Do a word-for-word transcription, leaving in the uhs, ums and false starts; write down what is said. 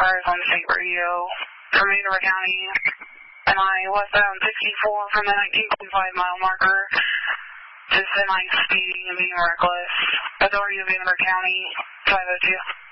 cars on state radio from Manitoba County, and I westbound sixty-four from the nineteen point five mile marker, just semi-speeding and being reckless. Authority of Manitoba County, five oh two.